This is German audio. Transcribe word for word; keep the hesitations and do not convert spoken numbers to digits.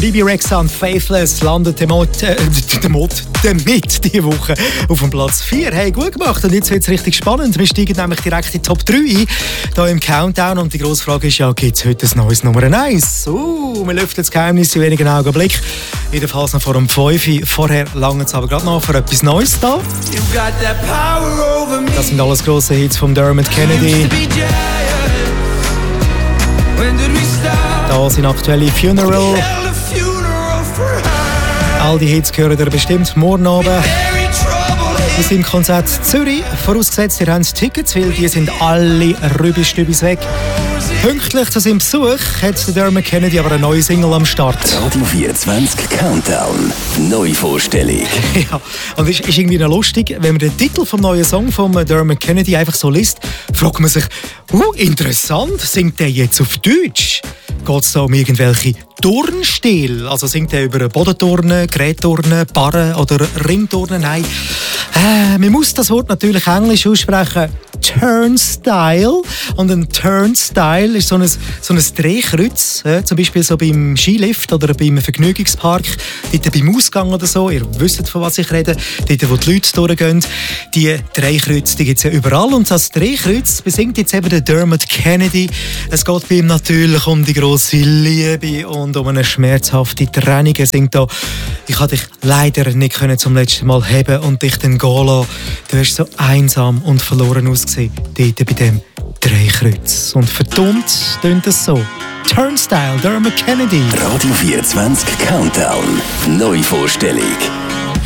Bibi Rexha und Faithless landet der Mod, äh, der Mod, damit diese Woche auf dem Platz vier. Hey, gut gemacht. Und jetzt wird es richtig spannend. Wir steigen nämlich direkt in die Top drei ein, hier im Countdown. Und die grosse Frage ist ja, gibt es heute ein neues Nummer eins? Uh, wir lüften das Geheimnis in wenigen Augenblicken. Jedenfalls noch vor dem fünf. Vorher lange es aber gerade noch für etwas Neues da. Das sind alles grosse Hits von Dermot Kennedy. Da sind aktuelle Funeral. All die Hits hören ihr bestimmt morgen Abend. Wir sind im Konzert Zürich. Vorausgesetzt, ihr habt Tickets, weil die sind alle Rübis-Stübis weg. Pünktlich zu seinem Besuch hat der Dermot Kennedy aber eine neue Single am Start. Radio vierundzwanzig Countdown. Neuvorstellung. Ja, und es ist irgendwie noch lustig, wenn man den Titel vom neuen Song von Dermot Kennedy einfach so liest, fragt man sich, uh, interessant, singt der jetzt auf Deutsch? Geht es da um irgendwelche Turnstile? Also singt er über Bodenturnen, Gerätturnen, Barren oder Ringturnen? Nein, äh, man muss das Wort natürlich Englisch aussprechen. Turnstile. Und ein Turnstile ist so ein, so ein Drehkreuz, äh, zum Beispiel so beim Skilift oder beim Vergnügungspark, dort beim Ausgang oder so. Ihr wisst, von was ich rede. Dort, wo die Leute durchgehen. Die Drehkreuze, die gibt es ja überall. Und das Drehkreuz besingt jetzt eben der Dermot Kennedy. Es geht bei ihm natürlich um die grosse Liebe und um eine schmerzhafte Trennung. Er singt da, ich konnte dich leider nicht können zum letzten Mal haben und dich dann gehen lassen. Du hast so einsam und verloren ausgesehen, dort bei dem Drehkreuz. Und verdammt tönt es so. Turnstile, Dermot Kennedy. Radio vierundzwanzig Countdown. Neuvorstellung.